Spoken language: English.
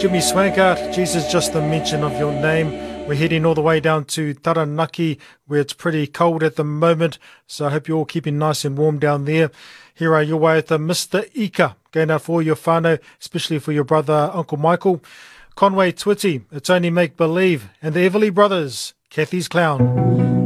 Jimmy Swankart, Jesus, just the mention of your name. We're heading all the way down to Taranaki, where it's pretty cold at the moment. So I hope you're all keeping nice and warm down there. Here are your way with Mr. Ika, going out for all your whānau, especially for your brother, Uncle Michael. Conway Twitty, It's Only Make Believe, and the Everly Brothers, Kathy's Clown.